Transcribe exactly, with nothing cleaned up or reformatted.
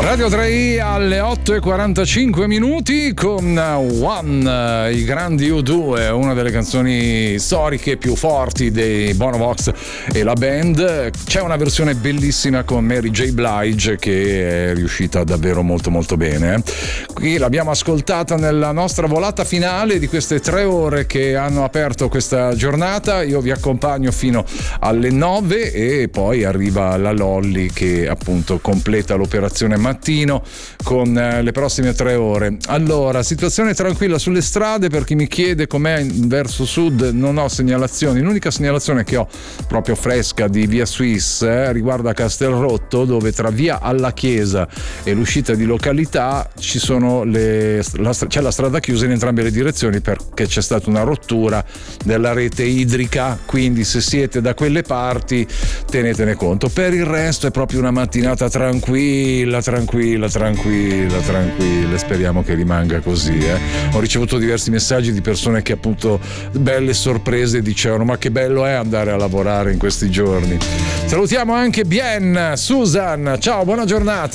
Radio tre i alle otto e quarantacinque minuti con One, i grandi U due, una delle canzoni storiche più forti dei Bono Vox e la band. C'è una versione bellissima con Mary J. Blige che è riuscita davvero molto molto bene. Qui l'abbiamo ascoltata nella nostra volata finale di queste tre ore che hanno aperto questa giornata. Io vi accompagno fino alle nove e poi arriva la Lolli che appunto completa l'operazione mattino con le prossime tre ore. Allora, situazione tranquilla sulle strade per chi mi chiede com'è in verso sud. Non ho segnalazioni, l'unica segnalazione che ho proprio fresca di via Suisse eh, riguarda Castelrotto, dove tra via alla Chiesa e l'uscita di località ci sono le, la, c'è la strada chiusa in entrambe le direzioni perché c'è stata una rottura della rete idrica, quindi se siete da quelle parti tenetene conto. Per il resto è proprio una mattinata tranquilla, tranquilla, tranquilla, tranquilla. Speriamo che rimanga così. Eh. Ho ricevuto diversi messaggi di persone che appunto belle sorprese dicevano ma che bello è andare a lavorare in questi giorni. Salutiamo anche Bien, Susan, ciao, buona giornata.